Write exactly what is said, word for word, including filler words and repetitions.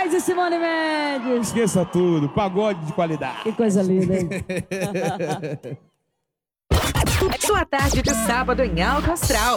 Moraes e Simone Mendes. Esqueça tudo, pagode de qualidade. Que coisa linda, hein? Sua tarde de sábado em Alto Astral.